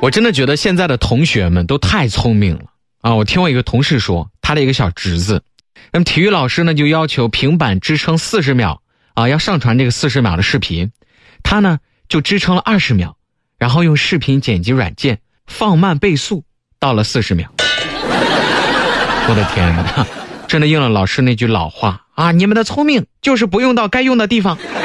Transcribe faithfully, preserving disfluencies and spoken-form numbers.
我真的觉得现在的同学们都太聪明了啊！我听我一个同事说，他的一个小侄子，那么体育老师呢就要求平板支撑四十秒啊，要上传这个四十秒的视频，他呢就支撑了二十秒，然后用视频剪辑软件放慢倍速到了四十秒。我的天哪，真的应了老师那句老话啊，你们的聪明就是不用到该用的地方。